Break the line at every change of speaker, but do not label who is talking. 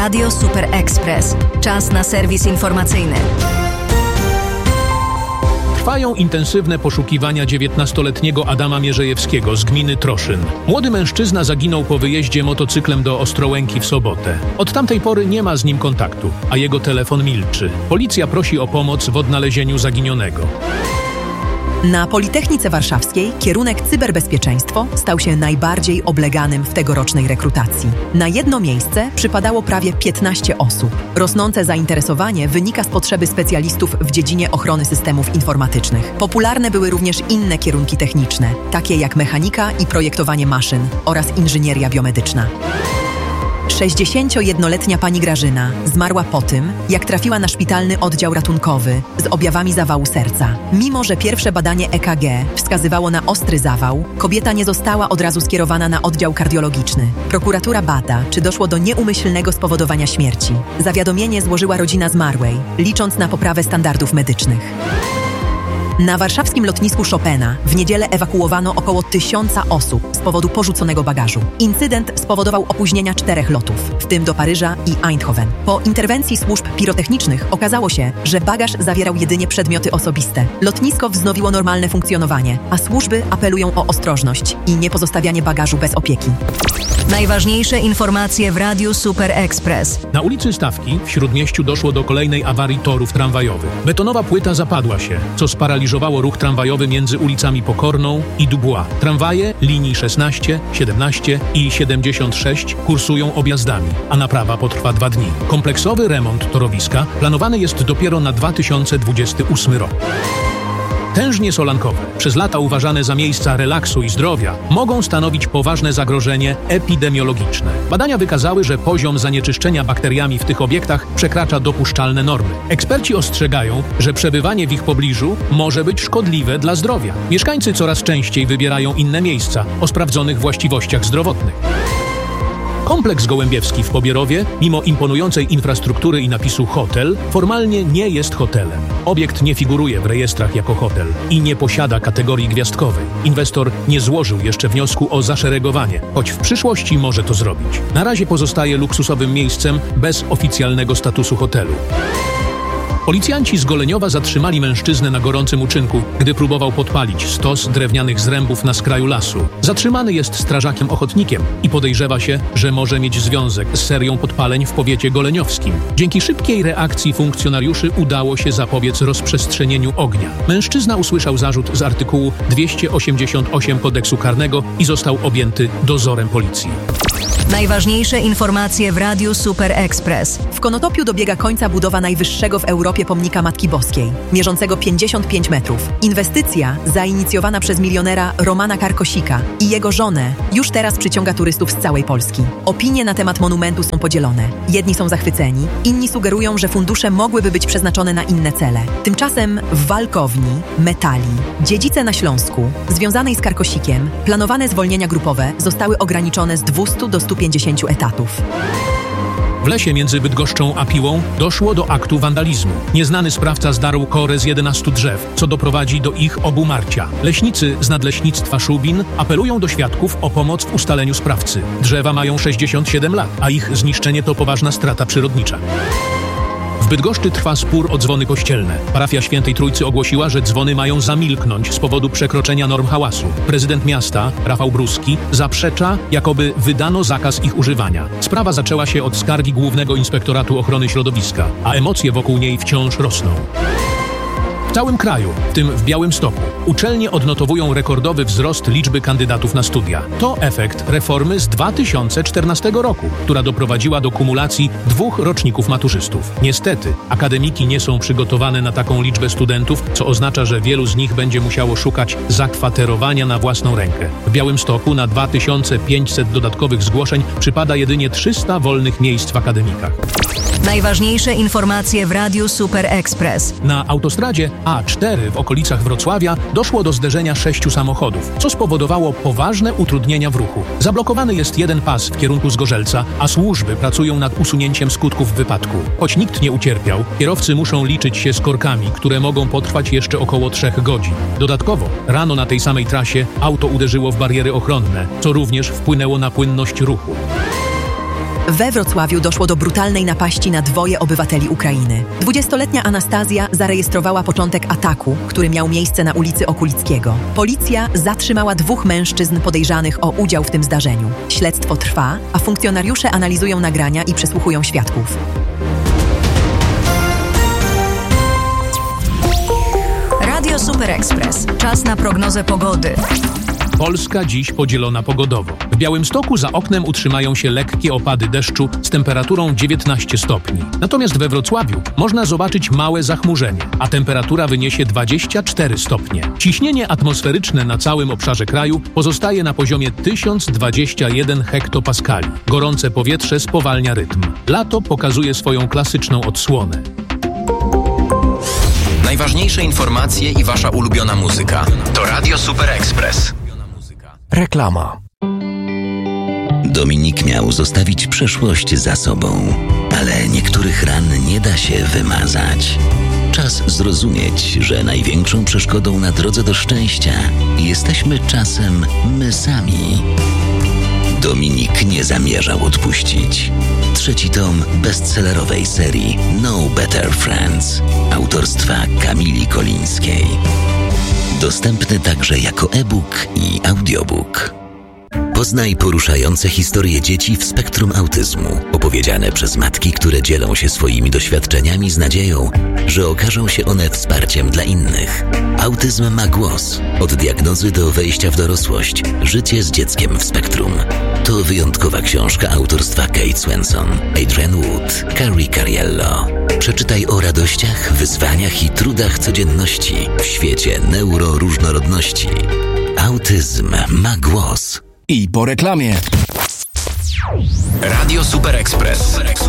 Radio Super Express. Czas na serwis informacyjny.
Trwają intensywne poszukiwania 19-letniego Adama Mierzejewskiego z gminy Troszyn. Młody mężczyzna zaginął po wyjeździe motocyklem do Ostrołęki w sobotę. Od tamtej pory nie ma z nim kontaktu, a jego telefon milczy. Policja prosi o pomoc w odnalezieniu zaginionego.
Na Politechnice Warszawskiej kierunek cyberbezpieczeństwo stał się najbardziej obleganym w tegorocznej rekrutacji. Na jedno miejsce przypadało prawie 15 osób. Rosnące zainteresowanie wynika z potrzeby specjalistów w dziedzinie ochrony systemów informatycznych. Popularne były również inne kierunki techniczne, takie jak mechanika i projektowanie maszyn oraz inżynieria biomedyczna. 61-letnia pani Grażyna zmarła po tym, jak trafiła na szpitalny oddział ratunkowy z objawami zawału serca. Mimo że pierwsze badanie EKG wskazywało na ostry zawał, kobieta nie została od razu skierowana na oddział kardiologiczny. Prokuratura bada, czy doszło do nieumyślnego spowodowania śmierci. Zawiadomienie złożyła rodzina zmarłej, licząc na poprawę standardów medycznych. Na warszawskim lotnisku Chopina w niedzielę ewakuowano około 1000 osób z powodu porzuconego bagażu. Incydent spowodował opóźnienia 4 lotów, w tym do Paryża i Eindhoven. Po interwencji służb pirotechnicznych okazało się, że bagaż zawierał jedynie przedmioty osobiste. Lotnisko wznowiło normalne funkcjonowanie, a służby apelują o ostrożność i niepozostawianie bagażu bez opieki.
Najważniejsze informacje w Radiu Super Express.
Na ulicy Stawki w Śródmieściu doszło do kolejnej awarii torów tramwajowych. Betonowa płyta zapadła się, co sparaliżowało ruch tramwajowy między ulicami Pokorną i Dubois. Tramwaje linii 16, 17 i 76 kursują objazdami, a naprawa potrwa 2 dni. Kompleksowy remont torowiska planowany jest dopiero na 2028 rok. Tężnie solankowe, przez lata uważane za miejsca relaksu i zdrowia, mogą stanowić poważne zagrożenie epidemiologiczne. Badania wykazały, że poziom zanieczyszczenia bakteriami w tych obiektach przekracza dopuszczalne normy. Eksperci ostrzegają, że przebywanie w ich pobliżu może być szkodliwe dla zdrowia. Mieszkańcy coraz częściej wybierają inne miejsca o sprawdzonych właściwościach zdrowotnych. Kompleks Gołębiewski w Pobierowie, mimo imponującej infrastruktury i napisu hotel, formalnie nie jest hotelem. Obiekt nie figuruje w rejestrach jako hotel i nie posiada kategorii gwiazdkowej. Inwestor nie złożył jeszcze wniosku o zaszeregowanie, choć w przyszłości może to zrobić. Na razie pozostaje luksusowym miejscem bez oficjalnego statusu hotelu. Policjanci z Goleniowa zatrzymali mężczyznę na gorącym uczynku, gdy próbował podpalić stos drewnianych zrębów na skraju lasu. Zatrzymany jest strażakiem ochotnikiem i podejrzewa się, że może mieć związek z serią podpaleń w powiecie goleniowskim. Dzięki szybkiej reakcji funkcjonariuszy udało się zapobiec rozprzestrzenieniu ognia. Mężczyzna usłyszał zarzut z artykułu 288 Kodeksu Karnego i został objęty dozorem policji.
Najważniejsze informacje w Radiu Super Express.
W Konotopiu dobiega końca budowa najwyższego w Europie pomnika Matki Boskiej, mierzącego 55 metrów. Inwestycja, zainicjowana przez milionera Romana Karkosika i jego żonę, już teraz przyciąga turystów z całej Polski. Opinie na temat monumentu są podzielone. Jedni są zachwyceni, inni sugerują, że fundusze mogłyby być przeznaczone na inne cele. Tymczasem w Walkowni, Metali, Dziedzice na Śląsku, związanej z Karkosikiem, planowane zwolnienia grupowe zostały ograniczone z 200 do 150 etatów.
W lesie między Bydgoszczą a Piłą doszło do aktu wandalizmu. Nieznany sprawca zdarł korę z 11 drzew, co doprowadzi do ich obumarcia. Leśnicy z Nadleśnictwa Szubin apelują do świadków o pomoc w ustaleniu sprawcy. Drzewa mają 67 lat, a ich zniszczenie to poważna strata przyrodnicza. W Bydgoszczy trwa spór o dzwony kościelne. Parafia Świętej Trójcy ogłosiła, że dzwony mają zamilknąć z powodu przekroczenia norm hałasu. Prezydent miasta, Rafał Bruski, zaprzecza, jakoby wydano zakaz ich używania. Sprawa zaczęła się od skargi Głównego Inspektoratu Ochrony Środowiska, a emocje wokół niej wciąż rosną. W całym kraju, w tym w Białymstoku, uczelnie odnotowują rekordowy wzrost liczby kandydatów na studia. To efekt reformy z 2014 roku, która doprowadziła do kumulacji 2 roczników maturzystów. Niestety, akademiki nie są przygotowane na taką liczbę studentów, co oznacza, że wielu z nich będzie musiało szukać zakwaterowania na własną rękę. W Białymstoku na 2500 dodatkowych zgłoszeń przypada jedynie 300 wolnych miejsc w akademikach.
Najważniejsze informacje w Radiu Super Express.
Na autostradzie A4 w okolicach Wrocławia doszło do zderzenia 6 samochodów, co spowodowało poważne utrudnienia w ruchu. Zablokowany jest jeden pas w kierunku Zgorzelca, a służby pracują nad usunięciem skutków wypadku. Choć nikt nie ucierpiał, kierowcy muszą liczyć się z korkami, które mogą potrwać jeszcze około 3 godzin. Dodatkowo, rano na tej samej trasie auto uderzyło w bariery ochronne, co również wpłynęło na płynność ruchu.
We Wrocławiu doszło do brutalnej napaści na 2 obywateli Ukrainy. 20-letnia Anastazja zarejestrowała początek ataku, który miał miejsce na ulicy Okulickiego. Policja zatrzymała 2 mężczyzn podejrzanych o udział w tym zdarzeniu. Śledztwo trwa, a funkcjonariusze analizują nagrania i przesłuchują świadków.
Radio Super Express. Czas na prognozę pogody.
Polska dziś podzielona pogodowo. W Białymstoku za oknem utrzymają się lekkie opady deszczu z temperaturą 19 stopni. Natomiast we Wrocławiu można zobaczyć małe zachmurzenie, a temperatura wyniesie 24 stopnie. Ciśnienie atmosferyczne na całym obszarze kraju pozostaje na poziomie 1021 hektopaskali. Gorące powietrze spowalnia rytm. Lato pokazuje swoją klasyczną odsłonę.
Najważniejsze informacje i wasza ulubiona muzyka. To Radio Super Express.
Reklama.
Dominik miał zostawić przeszłość za sobą, ale niektórych ran nie da się wymazać. Czas zrozumieć, że największą przeszkodą na drodze do szczęścia jesteśmy czasem my sami. Dominik nie zamierzał odpuścić. 3. tom bestsellerowej serii No Better Friends autorstwa Kamili Kolińskiej. Dostępny także jako e-book i audiobook. Poznaj poruszające historie dzieci w spektrum autyzmu, opowiedziane przez matki, które dzielą się swoimi doświadczeniami z nadzieją, że okażą się one wsparciem dla innych. Autyzm ma głos. Od diagnozy do wejścia w dorosłość. Życie z dzieckiem w spektrum. To wyjątkowa książka autorstwa Kate Swenson, Adrian Wood, Carrie Cariello. Przeczytaj o radościach, wyzwaniach i trudach codzienności w świecie neuroróżnorodności. Autyzm ma głos.
I po reklamie.
Radio Super Express.